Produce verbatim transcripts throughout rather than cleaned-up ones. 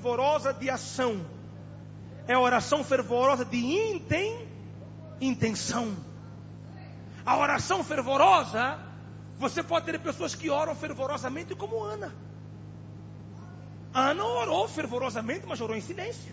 fervorosa de ação. É a oração fervorosa de intem, intenção. A oração fervorosa, você pode ter pessoas que oram fervorosamente como Ana. Ana orou fervorosamente, mas orou em silêncio.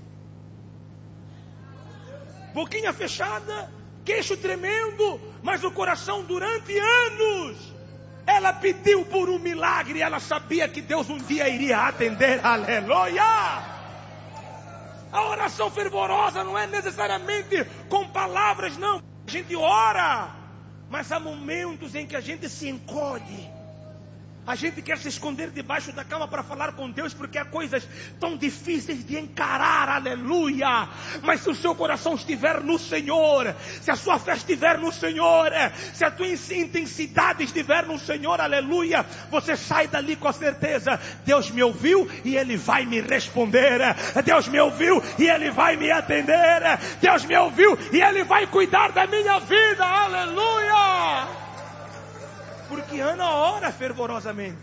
Boquinha fechada, queixo tremendo, mas o coração durante anos. Ela pediu por um milagre, ela sabia que Deus um dia iria atender. Aleluia! A oração fervorosa não é necessariamente com palavras, não. A gente ora, mas há momentos em que a gente se encolhe. A gente quer se esconder debaixo da cama para falar com Deus, porque há coisas tão difíceis de encarar, aleluia. Mas se o seu coração estiver no Senhor, se a sua fé estiver no Senhor, se a tua intensidade estiver no Senhor, aleluia, você sai dali com a certeza: Deus me ouviu e Ele vai me responder. Deus me ouviu e Ele vai me atender. Deus me ouviu e Ele vai cuidar da minha vida, aleluia. Porque Ana ora fervorosamente,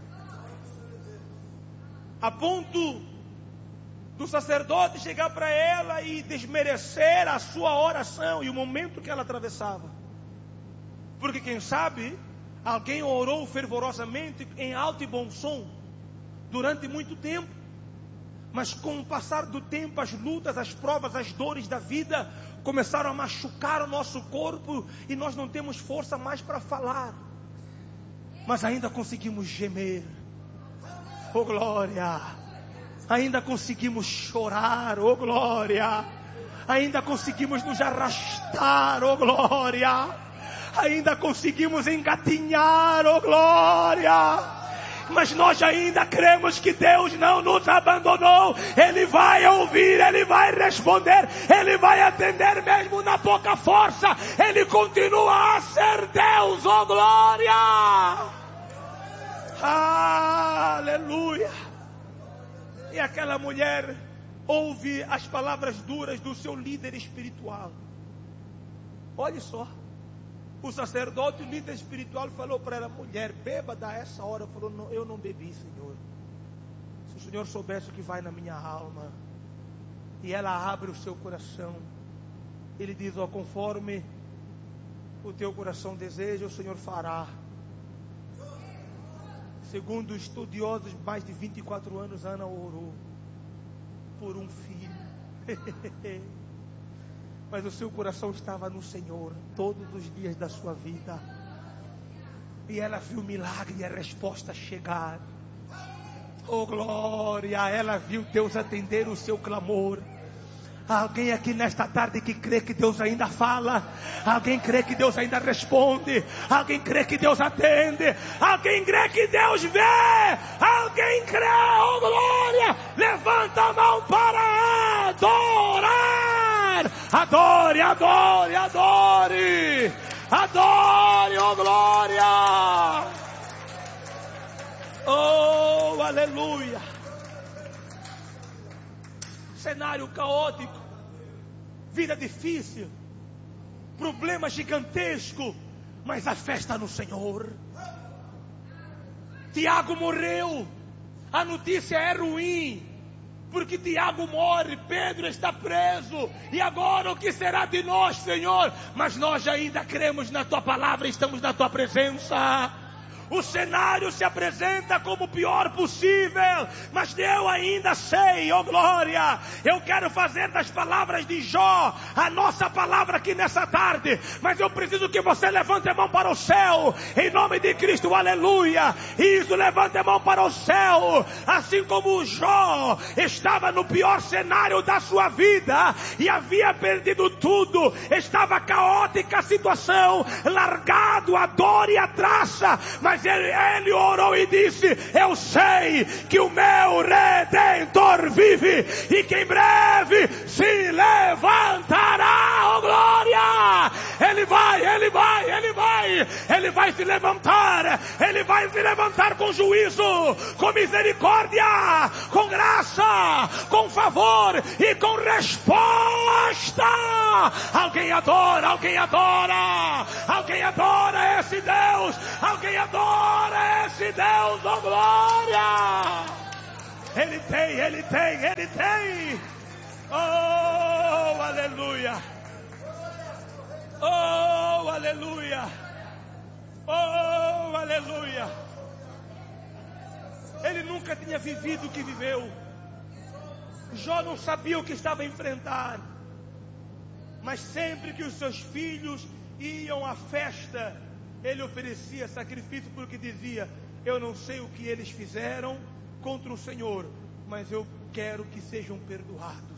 a ponto do sacerdote chegar para ela e desmerecer a sua oração e o momento que ela atravessava. Porque quem sabe, alguém orou fervorosamente em alto e bom som durante muito tempo, mas com o passar do tempo, as lutas, as provas, as dores da vida começaram a machucar o nosso corpo e nós não temos força mais para falar. Mas ainda conseguimos gemer. Oh glória. Ainda conseguimos chorar. Oh glória. Ainda conseguimos nos arrastar. Oh glória. Ainda conseguimos engatinhar. Oh glória. Mas nós ainda cremos que Deus não nos abandonou. Ele vai ouvir, Ele vai responder, Ele vai atender mesmo na pouca força. Ele continua a ser Deus, oh glória! Aleluia! E aquela mulher ouve as palavras duras do seu líder espiritual. Olha só. O sacerdote, o líder espiritual, falou para ela: mulher, bêbada a essa hora. Falou: não, eu não bebi, Senhor. Se o Senhor soubesse o que vai na minha alma. E ela abre o seu coração. Ele diz: ó, conforme o teu coração deseja, o Senhor fará. Segundo estudiosos, mais de vinte e quatro anos, Ana orou por um filho. Mas o seu coração estava no Senhor todos os dias da sua vida. E ela viu o milagre e a resposta chegar. Oh glória! Ela viu Deus atender o seu clamor. Alguém aqui nesta tarde que crê que Deus ainda fala? Alguém crê que Deus ainda responde? Alguém crê que Deus atende? Alguém crê que Deus vê? Alguém crê? Oh glória! Levanta a mão para adorar! Adore, adore, adore! Adore, oh glória! Oh, aleluia! Cenário caótico, vida difícil, problema gigantesco, mas a fé está no Senhor. Tiago morreu, a notícia é ruim, porque Tiago morre, Pedro está preso, e agora o que será de nós, Senhor? Mas nós ainda cremos na Tua palavra, estamos na Tua presença. O cenário se apresenta como o pior possível, mas eu ainda sei, oh glória, eu quero fazer das palavras de Jó a nossa palavra aqui nessa tarde, mas eu preciso que você levante a mão para o céu, em nome de Cristo, aleluia. Isso, levante a mão para o céu, assim como Jó estava no pior cenário da sua vida, e havia perdido tudo, estava caótica a situação, largado a dor e a traça, mas Mas ele, ele orou e disse: eu sei que o meu Redentor vive e que em breve se levantará, oh glória! Ele vai, ele vai, ele vai, ele vai se levantar, ele vai se levantar com juízo, com misericórdia, com graça, com favor e com resposta. Alguém adora, alguém adora, alguém adora esse Deus, alguém adora esse Deus, oh glória! Ele tem, Ele tem, Ele tem. Oh, aleluia. Oh, aleluia. Oh, aleluia. Ele nunca tinha vivido o que viveu. Jó não sabia o que estava a enfrentar. Mas sempre que os seus filhos iam à festa, ele oferecia sacrifício, porque dizia: eu não sei o que eles fizeram contra o Senhor, mas eu quero que sejam perdoados.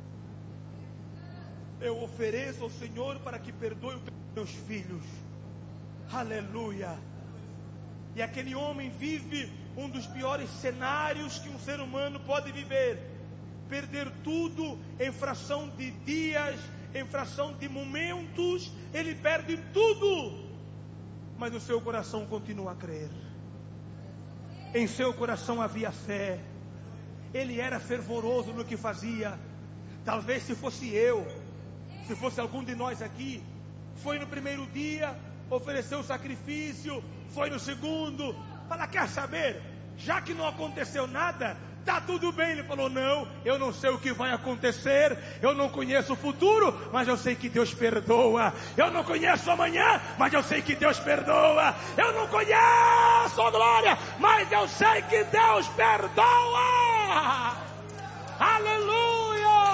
Eu ofereço ao Senhor para que perdoe os meus filhos. Aleluia. E aquele homem vive um dos piores cenários que um ser humano pode viver: perder tudo em fração de dias, em fração de momentos. Ele perde tudo, mas o seu coração continua a crer. Em seu coração havia fé. Ele era fervoroso no que fazia. Talvez se fosse eu, se fosse algum de nós aqui, foi no primeiro dia, ofereceu o sacrifício, foi no segundo, fala: quer saber, já que não aconteceu nada, tá tudo bem. Ele falou: não, eu não sei o que vai acontecer, eu não conheço o futuro, mas eu sei que Deus perdoa. Eu não conheço amanhã, mas eu sei que Deus perdoa. Eu não conheço a glória, mas eu sei que Deus perdoa. Aleluia.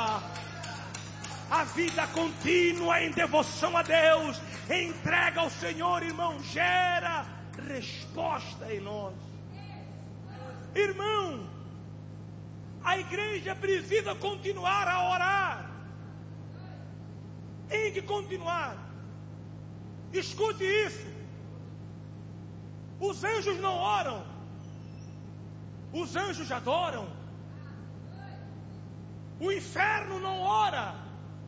A vida contínua em devoção a Deus, entrega ao Senhor, irmão, gera resposta em nós. Irmão, a igreja precisa continuar a orar. Tem que continuar. Escute isso. Os anjos não oram, os anjos adoram. O inferno não ora,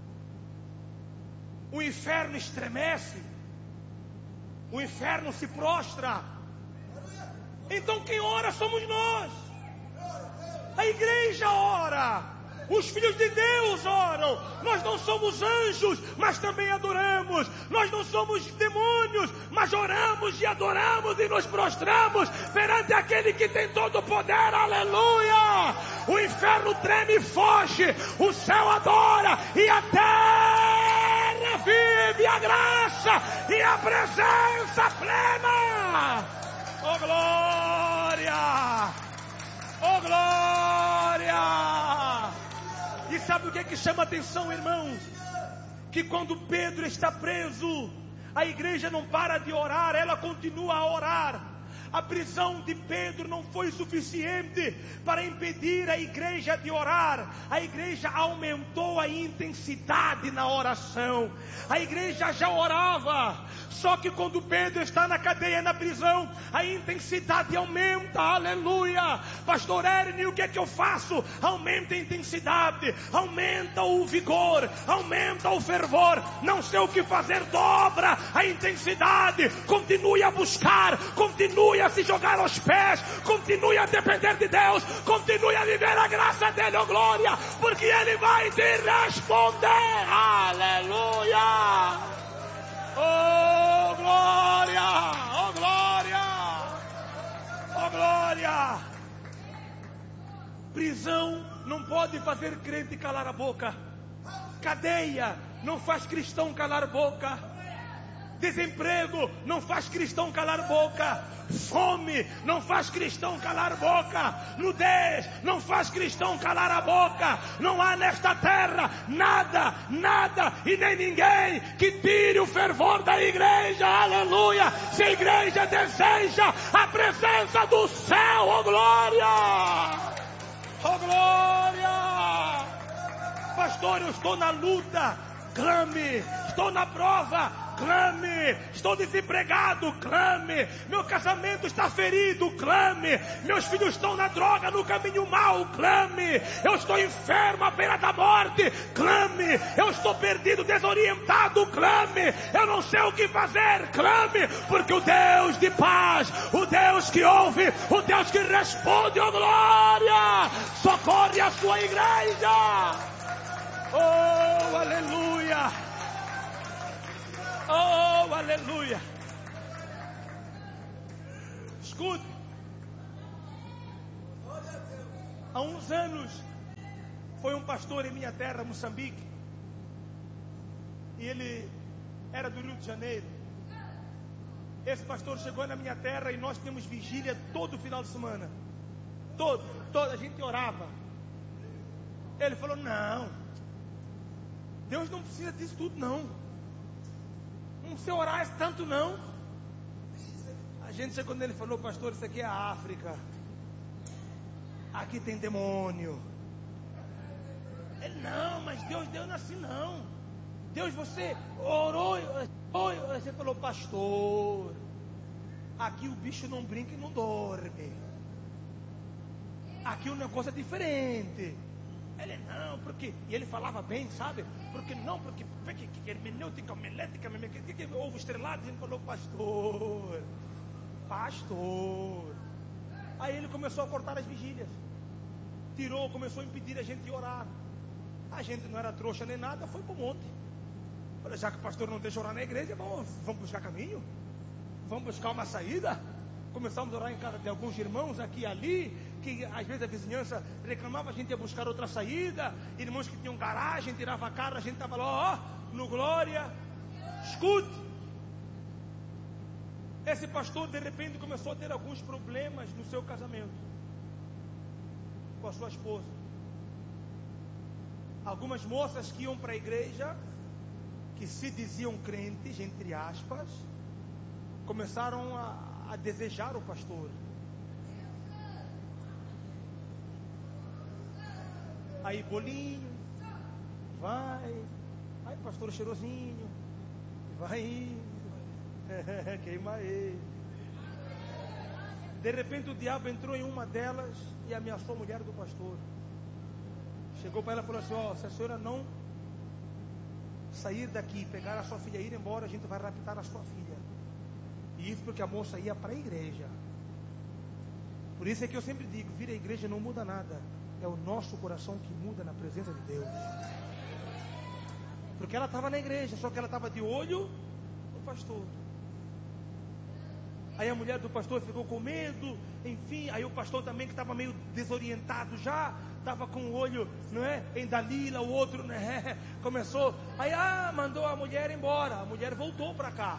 o inferno estremece, o inferno se prostra. Então quem ora somos nós. A igreja ora, os filhos de Deus oram. Nós não somos anjos, mas também adoramos. Nós não somos demônios, mas oramos e adoramos e nos prostramos perante aquele que tem todo o poder. Aleluia. O inferno treme e foge, o céu adora e a terra vive a graça e a presença plena. Oh glória! Oh glória! E sabe o que é que chama atenção, irmãos? Que quando Pedro está preso, a igreja não para de orar, ela continua a orar. A prisão de Pedro não foi suficiente para impedir a igreja de orar. A igreja aumentou a intensidade na oração. A igreja já orava, só que quando Pedro está na cadeia, na prisão, a intensidade aumenta. Aleluia. Pastor Ernie, o que é que eu faço? Aumenta a intensidade, aumenta o vigor, aumenta o fervor. Não sei o que fazer, dobra a intensidade. Continue a buscar, continue a se jogar aos pés, continue a depender de Deus, continue a viver a graça dele, oh glória, porque ele vai te responder. Aleluia. Oh glória, oh glória, oh glória. Prisão não pode fazer crente calar a boca. Cadeia não faz cristão calar a boca. Desemprego não faz cristão calar a boca. Fome não faz cristão calar a boca. Nudez não faz cristão calar a boca. Não há nesta terra nada, nada e nem ninguém que tire o fervor da igreja. Aleluia. Se a igreja deseja a presença do céu, oh glória, oh glória. Pastor, eu estou na luta, clame. Estou na prova, clame. Estou desempregado, clame. Meu casamento está ferido, clame. Meus filhos estão na droga, no caminho mau, clame. Eu estou enfermo à beira da morte, clame. Eu estou perdido, desorientado, clame. Eu não sei o que fazer, clame. Porque o Deus de paz, o Deus que ouve, o Deus que responde, oh glória, socorre a sua igreja. Oh, aleluia. Oh, aleluia. Escute. Há uns anos, foi um pastor em minha terra, Moçambique, e ele era do Rio de Janeiro. Esse pastor chegou na minha terra e nós temos vigília todo final de semana. Todo, toda a gente orava. Ele falou: não, Deus não precisa disso tudo não. Não precisa orar tanto não. A gente chegou nele e falou: pastor, isso aqui é a África. Aqui tem demônio. Ele: não, mas Deus deu assim não. Deus, você orou, orou. Você falou: pastor, aqui o bicho não brinca e não dorme. Aqui o negócio é diferente. Ele: não, porque... E ele falava bem, sabe? Porque não, porque... hermenêutica, homilética, ovo estrelado. Ele falou: pastor, pastor. Aí ele começou a cortar as vigílias. Tirou, começou a impedir a gente de orar. A gente não era trouxa nem nada, foi para o monte. Falei: já que o pastor não deixa orar na igreja, vamos, vamos buscar caminho. Vamos buscar uma saída. Começamos a orar em casa de alguns irmãos aqui e ali, que às vezes a vizinhança reclamava, a gente ia buscar outra saída. Irmãos que tinham garagem, tirava a cara, a gente estava lá, ó, no glória. Escute. Esse pastor de repente começou a ter alguns problemas no seu casamento com a sua esposa. Algumas moças que iam para a igreja, que se diziam crentes, entre aspas, começaram a, a desejar o pastor. Aí bolinho, vai, aí pastor cheirosinho, vai indo, queima ele. De repente o diabo entrou em uma delas e ameaçou a mulher do pastor. Chegou para ela e falou assim: ó, se a senhora não sair daqui, pegar a sua filha e ir embora, a gente vai raptar a sua filha. E isso porque a moça ia para a igreja. Por isso é que eu sempre digo: vir à igreja não muda nada. É o nosso coração que muda na presença de Deus. Porque ela estava na igreja, só que ela estava de olho no pastor. Aí a mulher do pastor ficou com medo, enfim. Aí o pastor também, que estava meio desorientado já, estava com o olho, não é, em Dalila, o outro, né, começou. Aí ah, mandou a mulher embora. A mulher voltou para cá.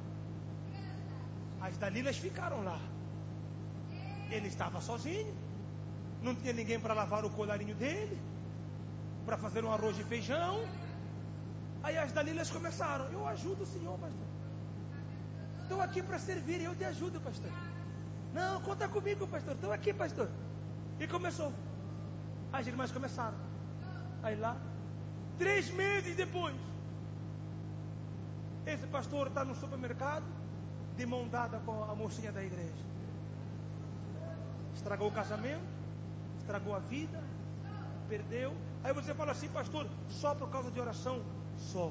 As Dalilas ficaram lá. Ele estava sozinho. Não tinha ninguém para lavar o colarinho dele, para fazer um arroz de feijão. Aí as Dalilas começaram: eu ajudo o senhor, pastor. Estou aqui para servir, eu te ajudo, pastor. Não, conta comigo, pastor. Estou aqui, pastor. E começou. As irmãs começaram. Aí lá, três meses depois, esse pastor está no supermercado, de mão dada com a mocinha da igreja. Estragou o casamento, estragou a vida, perdeu. Aí você fala assim: pastor, só por causa de oração? Só.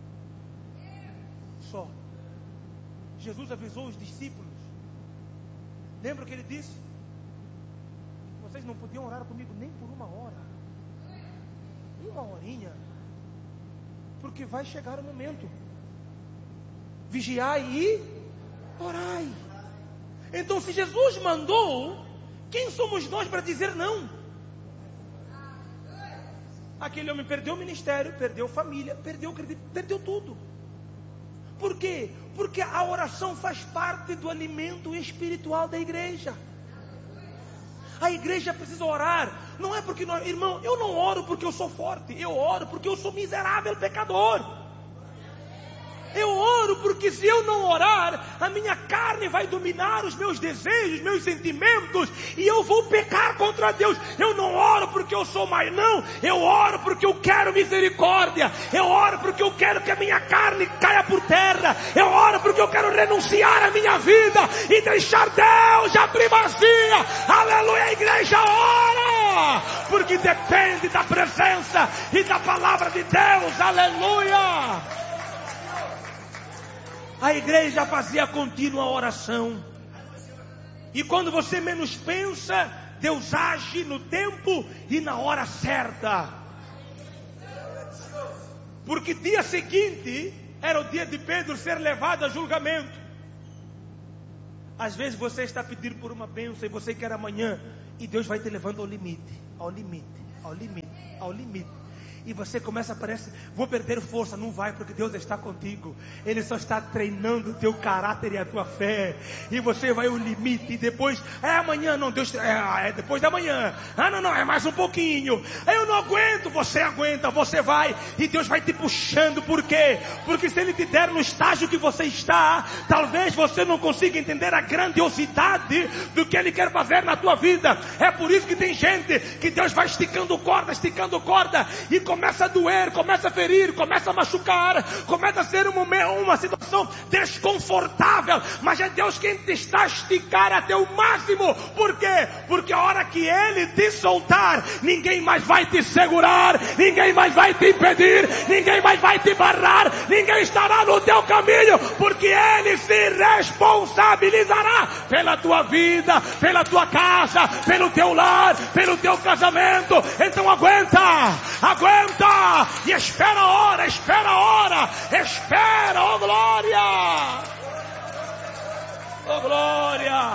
Só. Jesus avisou os discípulos. Lembra que ele disse? Vocês não podiam orar comigo nem por uma hora. Uma horinha. Porque vai chegar o momento. Vigiai e orai. Então, se Jesus mandou, quem somos nós para dizer não? Aquele homem perdeu o ministério, perdeu família, perdeu crédito, perdeu tudo. Por quê? Porque a oração faz parte do alimento espiritual da igreja. A igreja precisa orar. Não é porque nós, irmão, eu não oro porque eu sou forte. Eu oro porque eu sou miserável pecador. Eu oro porque se eu não orar, a minha carne vai dominar os meus desejos, meus sentimentos, e eu vou pecar contra Deus. Eu não oro porque eu sou mais, não. Eu oro porque eu quero misericórdia. Eu oro porque eu quero que a minha carne caia por terra. Eu oro porque eu quero renunciar à minha vida e deixar Deus a primazia. Aleluia, a igreja ora, porque depende da presença e da palavra de Deus. Aleluia. A igreja fazia contínua oração. E quando você menos pensa, Deus age no tempo e na hora certa. Porque dia seguinte era o dia de Pedro ser levado a julgamento. Às vezes você está pedindo por uma bênção e você quer amanhã E Deus vai te levando ao limite, ao limite, ao limite, ao limite. E você começa a parecer, vou perder força. Não vai, porque Deus está contigo. Ele só está treinando o teu caráter e a tua fé. E você vai ao limite. E depois, é amanhã, não, Deus, é, é depois da manhã. Ah, não, não, é mais um pouquinho. Eu não aguento, você aguenta, você vai. E Deus vai te puxando. Por quê? Porque se Ele te der no estágio que você está, talvez você não consiga entender a grandiosidade do que Ele quer fazer na tua vida. É por isso que tem gente que Deus vai esticando corda, esticando corda. E começa a doer, começa a ferir, começa a machucar, começa a ser uma, uma situação desconfortável, mas é Deus quem te está a esticar até o máximo. Por quê? Porque a hora que Ele te soltar, ninguém mais vai te segurar, ninguém mais vai te impedir, ninguém mais vai te barrar, ninguém estará no teu caminho, porque Ele se responsabilizará pela tua vida, pela tua casa, pelo teu lar, pelo teu casamento. Então aguenta, aguenta. E espera a hora, espera a hora, espera, oh glória, oh glória.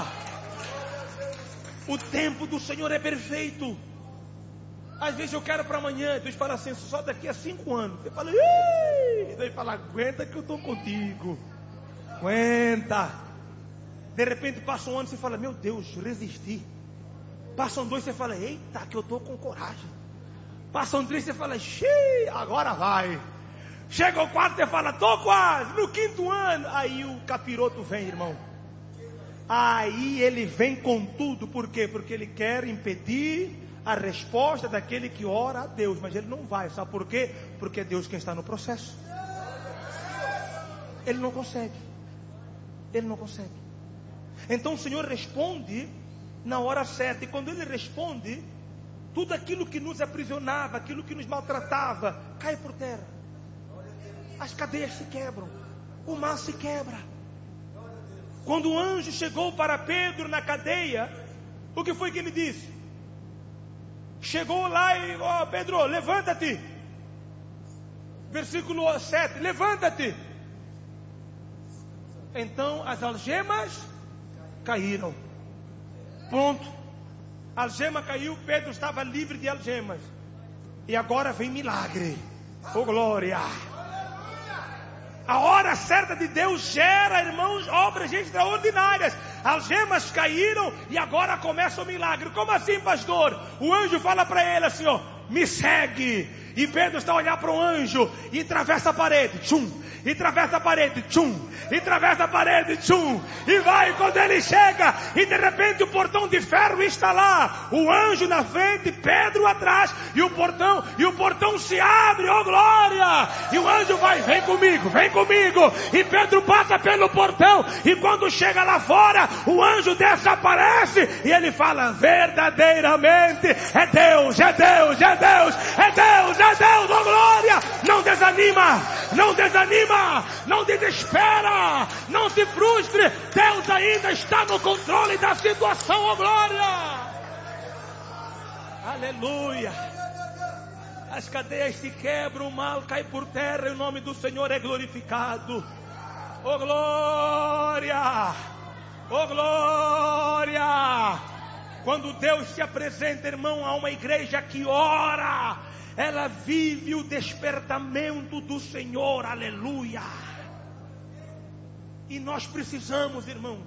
O tempo do Senhor é perfeito. Às vezes eu quero para amanhã, Deus fala assim, só daqui a cinco anos. Você fala, ih! Deus fala, aguenta que eu estou contigo, aguenta. De repente passa um ano, você fala, meu Deus, resisti. Passam dois, você fala, eita, que eu estou com coragem. Passa um três, você fala, xiii, agora vai. Chega o quarto, você fala, tô quase, no quinto ano. Aí o capiroto vem, irmão. Aí ele vem com tudo. Por quê? Porque ele quer impedir a resposta daquele que ora a Deus. Mas ele não vai, sabe por quê? Porque é Deus quem está no processo. Ele não consegue. Ele não consegue. Então o Senhor responde na hora certa. E quando Ele responde, tudo aquilo que nos aprisionava, aquilo que nos maltratava, cai por terra. As cadeias se quebram, o mar se quebra. Quando o anjo chegou para Pedro na cadeia, o que foi que ele disse? Chegou lá e, ó, oh, Pedro, levanta-te. Versículo sete, levanta-te. Então as algemas caíram. Ponto. A algema caiu, Pedro estava livre de algemas. E agora vem milagre. Oh glória! A hora certa de Deus gera, irmãos, obras extraordinárias. Algemas caíram e agora começa o milagre. Como assim, pastor? O anjo fala para ele assim, ó, me segue. E Pedro está a olhar para o anjo e atravessa a parede, tchum, e atravessa a parede, tchum, e atravessa a parede, tchum, e vai. Quando ele chega, e de repente o portão de ferro está lá, o anjo na frente, Pedro atrás, e o portão, e o portão se abre, oh glória, e o anjo vai, vem comigo, vem comigo, e Pedro passa pelo portão, e quando chega lá fora, o anjo desaparece, e ele fala, verdadeiramente, é Deus, é Deus, é Deus, é Deus, é Deus, oh glória. Não desanima, não desanima, não desespera, não se frustre, Deus ainda está no controle da situação, oh glória, aleluia. As cadeias se quebram, o mal cai por terra e o nome do Senhor é glorificado, oh glória, oh glória. Quando Deus se apresenta, irmão, a uma igreja que ora, ela vive o despertamento do Senhor, aleluia. E nós precisamos, irmãos,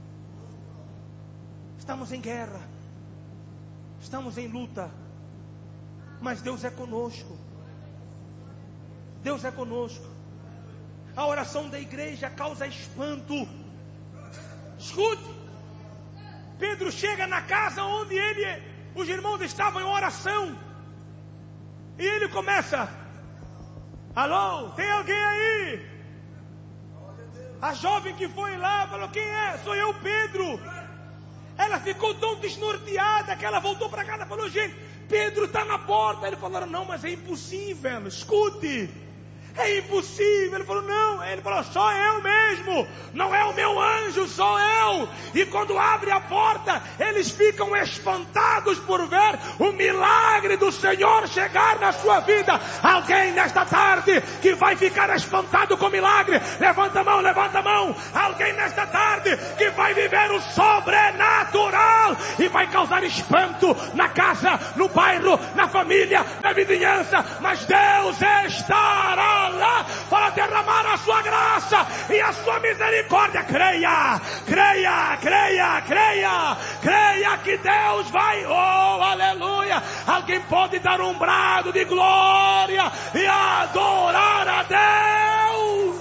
estamos em guerra, estamos em luta, mas Deus é conosco, Deus é conosco. A oração da igreja causa espanto. Escute, Pedro chega na casa onde ele, os irmãos estavam em oração, e ele começa, alô, tem alguém aí? A jovem que foi lá falou, quem é? Sou eu, Pedro. Ela ficou tão desnorteada que ela voltou para casa e falou, gente, Pedro está na porta. Ele falou, não, mas é impossível, escute, É impossível. Ele falou, não. Ele falou, sou eu mesmo. Não é o meu anjo, sou eu. E quando abre a porta, eles ficam espantados por ver o milagre do Senhor chegar na sua vida. Alguém nesta tarde que vai ficar espantado com o milagre, levanta a mão, levanta a mão. Alguém nesta tarde que vai viver o sobrenatural e vai causar espanto na casa, no bairro, na família, na vizinhança. Mas Deus estará lá para derramar a sua graça e a sua misericórdia. Creia, creia, creia, creia, creia que Deus vai, oh aleluia. Alguém pode dar um brado de glória e adorar a Deus.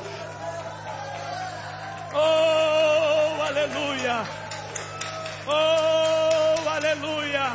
Oh aleluia, oh aleluia,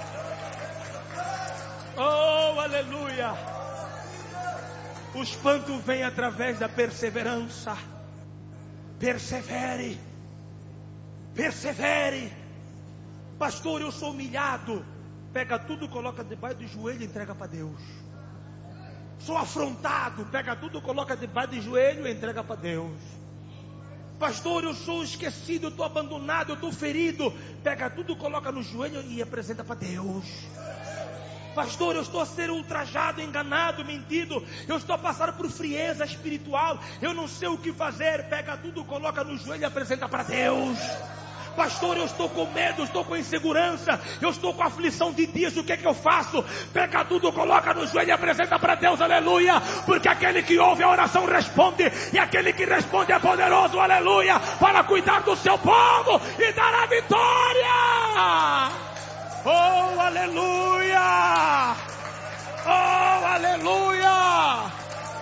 oh aleluia. O espanto vem através da perseverança. Persevere. Persevere. Pastor, eu sou humilhado. Pega tudo, coloca debaixo do joelho e entrega para Deus. Sou afrontado. Pega tudo, coloca debaixo do joelho e entrega para Deus. Pastor, eu sou esquecido, eu estou abandonado, eu estou ferido. Pega tudo, coloca no joelho e apresenta para Deus. Pastor, eu estou a ser ultrajado, enganado, mentido. Eu estou a passar por frieza espiritual. Eu não sei o que fazer. Pega tudo, coloca no joelho e apresenta para Deus. Pastor, eu estou com medo, eu estou com insegurança, eu estou com aflição de dias, o que é que eu faço? Pega tudo, coloca no joelho e apresenta para Deus, aleluia. Porque aquele que ouve a oração responde, e aquele que responde é poderoso, aleluia, para cuidar do seu povo e dar a vitória. Oh, aleluia! Oh, aleluia!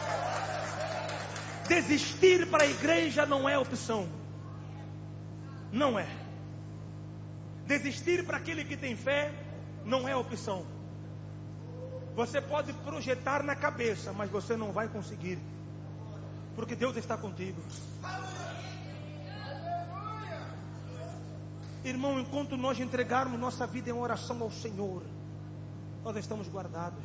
Desistir para a igreja não é opção. Não é. Desistir para aquele que tem fé não é opção. Você pode projetar na cabeça, mas você não vai conseguir. Porque Deus está contigo. Irmão, enquanto nós entregarmos nossa vida em oração ao Senhor, nós estamos guardados.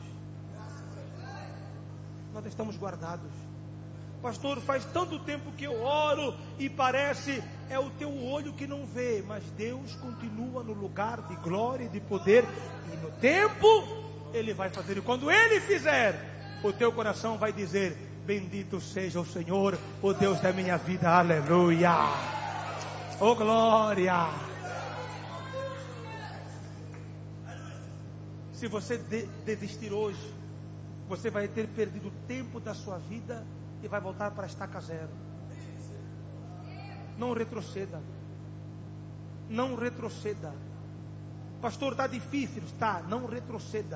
Nós estamos guardados. Pastor, faz tanto tempo que eu oro e parece é o teu olho que não vê, mas Deus continua no lugar de glória e de poder, e no tempo Ele vai fazer. E quando Ele fizer, o teu coração vai dizer: bendito seja o Senhor, o Deus da minha vida, aleluia, oh glória. Se você de- desistir hoje, você vai ter perdido o tempo da sua vida e vai voltar para a estaca zero. Não retroceda. Não retroceda. Pastor, está difícil. Está, não retroceda.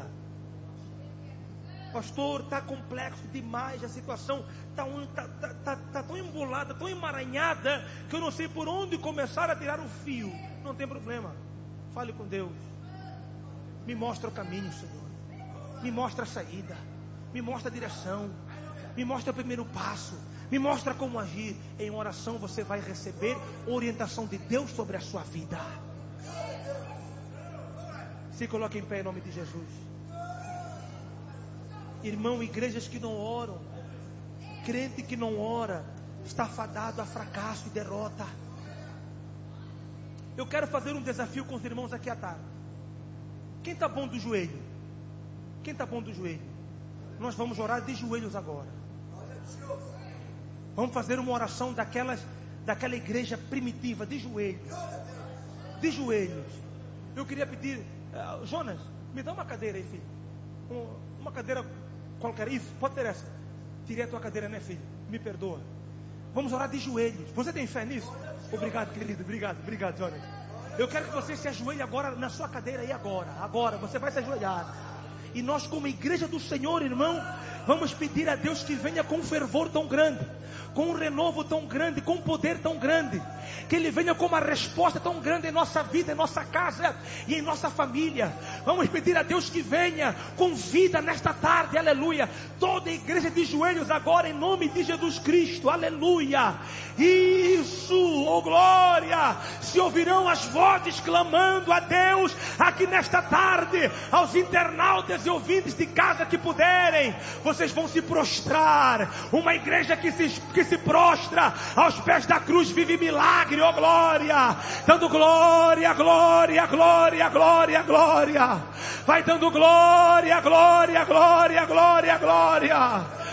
Pastor, está complexo demais a situação. Está tá, tá, tá, tá tão embolada, tão emaranhada, que eu não sei por onde começar a tirar o fio. Não tem problema. Fale com Deus. Me mostra o caminho, Senhor. Me mostra a saída. Me mostra a direção. Me mostra o primeiro passo. Me mostra como agir. Em oração você vai receber orientação de Deus sobre a sua vida. Se coloque em pé em nome de Jesus. Irmão, igrejas que não oram, crente que não ora, está fadado a fracasso e derrota. Eu quero fazer um desafio com os irmãos aqui à tarde. Quem está bom do joelho? Quem está bom do joelho? Nós vamos orar de joelhos agora. Vamos fazer uma oração daquelas, daquela igreja primitiva, de joelhos. De joelhos. Eu queria pedir, uh, Jonas, me dá uma cadeira aí, filho. Um, uma cadeira qualquer. Isso, pode ter essa. Tirei a tua cadeira, né, filho? Me perdoa. Vamos orar de joelhos. Você tem fé nisso? Obrigado, querido. Obrigado, obrigado, Jonas. Eu quero que você se ajoelhe agora na sua cadeira aí agora. Agora, você vai se ajoelhar. E nós, como igreja do Senhor, irmão, vamos pedir a Deus que venha com um fervor tão grande, com um renovo tão grande, com um poder tão grande, que Ele venha com uma resposta tão grande em nossa vida, em nossa casa e em nossa família. Vamos pedir a Deus que venha com vida nesta tarde, aleluia. Toda a igreja de joelhos agora, em nome de Jesus Cristo, aleluia. Isso, oh glória. Se ouvirão as vozes clamando a Deus aqui nesta tarde, aos internautas e ouvintes de casa que puderem, você vocês vão se prostrar. Uma igreja que se, que se prostra aos pés da cruz vive milagre, ó glória. Dando glória, glória, glória, glória, glória. Vai dando glória, glória, glória, glória, glória.